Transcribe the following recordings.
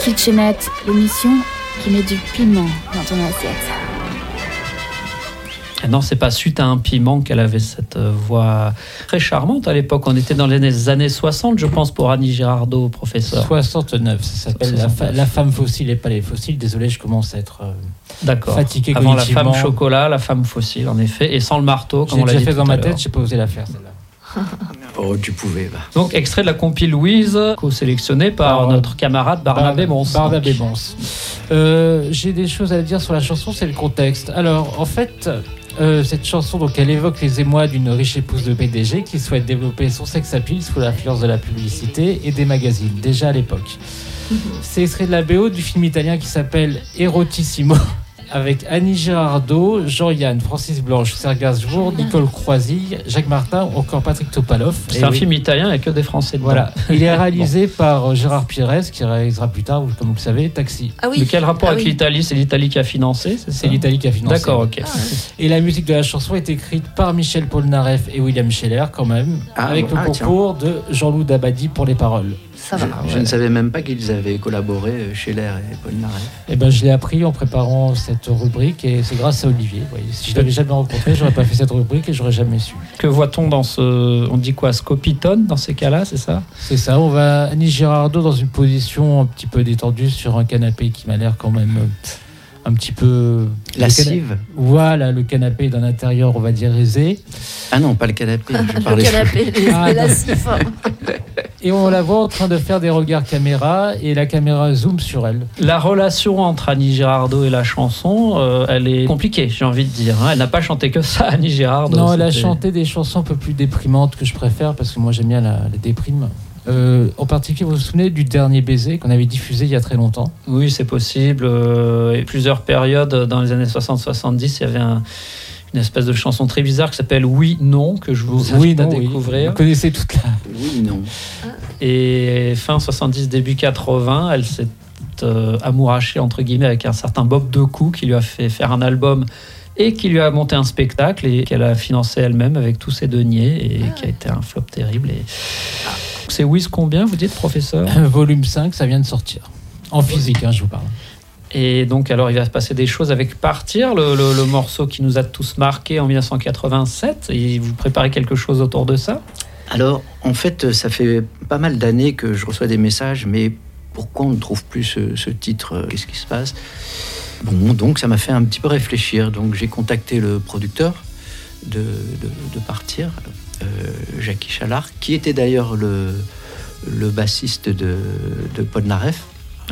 Kitchenette, l'émission qui met du piment dans ton assiette. Non, c'est pas suite à un piment qu'elle avait cette voix très charmante à l'époque. On était dans les années 60, je pense, pour Annie Girardot, professeur. 69, ça s'appelle la femme fossile et pas les fossiles. Désolé, je commence à être fatigué Avant cognitivement. la femme chocolat, la femme fossile, en effet, et sans le marteau, comme on l'a dit. J'ai déjà fait dans ma tout à l'heure. tête, j'ai pas osé la faire, celle-là. Oh, tu pouvais, va. Donc, extrait de la compile Louise, co-sélectionné par notre camarade Barnabé Mons. Barnabé Mons. J'ai des choses à dire sur la chanson, c'est le contexte. Alors, en fait, cette chanson, donc, elle évoque les émois d'une riche épouse de PDG qui souhaite développer son sex appeal sous l'influence de la publicité et des magazines, déjà à l'époque. C'est extrait de la BO du film italien qui s'appelle Erotissimo, avec Annie Girardot, Jean-Yann, Francis Blanche, Serge Gainsbourg, Nicole Croisille, Jacques Martin ou encore Patrick Topalov. C'est un film italien, il n'y a que des Français dedans. Voilà. Il est réalisé par Gérard Pires, qui réalisera plus tard, comme vous le savez, Taxi. Ah oui. Mais quel rapport avec oui. l'Italie ? C'est l'Italie qui a financé, c'est ça ? C'est l'Italie qui a financé. D'accord, ok. Et la musique de la chanson est écrite par Michel Polnareff et William Scheller, quand même, avec le concours de Jean-Loup Dabadi pour les paroles. Ça va. Je ne savais même pas qu'ils avaient collaboré, Scheller et Polnareff. Eh ben, je l'ai appris en préparant cette rubrique et c'est grâce à Olivier. Vous voyez, si je l'avais jamais rencontré, j'aurais pas fait cette rubrique et j'aurais jamais su. Que voit-on dans ce... On dit quoi ? Scopitone dans ces cas-là, c'est ça ? C'est ça, on va Annie Girardot dans une position un petit peu détendue sur un canapé qui m'a l'air quand même un petit peu... Lascive. Voilà, le canapé d'un intérieur, on va dire, aisé. Ah non, pas le canapé. Je Le parlais canapé, les lascifs. Et on la voit en train de faire des regards caméra et la caméra zoom sur elle. La relation entre Annie Girardot et la chanson, elle est compliquée, j'ai envie de dire. Hein. Elle n'a pas chanté que ça, Annie Girardot. Non, elle a chanté des chansons un peu plus déprimantes que je préfère parce que moi j'aime bien la déprime. En particulier, vous vous souvenez du Dernier baiser qu'on avait diffusé il y a très longtemps ? Oui, c'est possible. Et plusieurs périodes dans les années 60-70, il y avait une espèce de chanson très bizarre qui s'appelle Oui, non, que je vous invite à découvrir. Vous connaissez toute la... Oui, non. Et fin 70, début 80, elle s'est amourachée, entre guillemets, avec un certain Bob Decou qui lui a fait faire un album et qui lui a monté un spectacle et qu'elle a financé elle-même avec tous ses deniers et qui a été un flop terrible. Et... C'est Wiz combien, vous dites, professeur ? Volume 5, ça vient de sortir. En physique, je vous parle. Et donc, alors, il va se passer des choses avec Partir, le morceau qui nous a tous marqués en 1987. Et vous préparez quelque chose autour de ça ? Alors, en fait, ça fait pas mal d'années que je reçois des messages, mais pourquoi on ne trouve plus ce titre ? Qu'est-ce qui se passe ? Bon, donc ça m'a fait un petit peu réfléchir. Donc j'ai contacté le producteur de Partir, Jackie Chalard, qui était d'ailleurs le bassiste de Polnareff.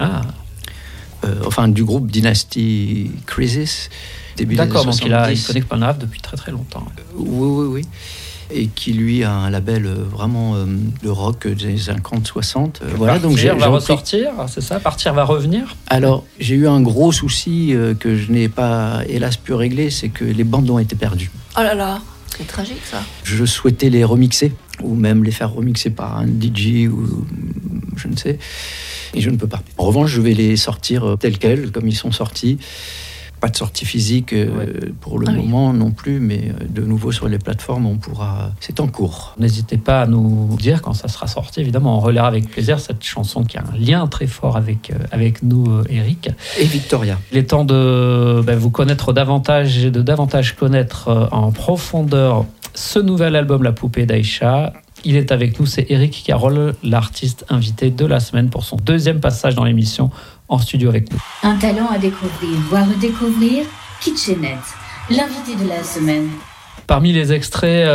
Enfin, du groupe Dynasty Crisis. Début D'accord, donc il il connaît Polnareff depuis très très longtemps. Oui. Et qui lui a un label vraiment de rock des 50-60. Voilà, donc Partir va ressortir, c'est ça ? Partir va revenir ? Alors, j'ai eu un gros souci que je n'ai pas, hélas, pu régler, c'est que les bandes ont été perdues. Oh là là, c'est tragique ça. Je souhaitais les remixer, ou même les faire remixer par un DJ, ou je ne sais, et je ne peux pas. En revanche, je vais les sortir tels quels, comme ils sont sortis. Pas de sortie physique pour le moment non plus, mais de nouveau sur les plateformes, on pourra. C'est en cours. N'hésitez pas à nous dire quand ça sera sorti. Évidemment, on relaiera avec plaisir cette chanson qui a un lien très fort avec nous, Eric. Et Victoria. Il est temps de vous connaître davantage et de davantage connaître en profondeur ce nouvel album La Poupée d'Aïcha. Il est avec nous, c'est Eric Carole, l'artiste invité de la semaine pour son deuxième passage dans l'émission en studio avec nous. Un talent à découvrir ou à redécouvrir, Kitchenette, l'invité de la semaine. Parmi les extraits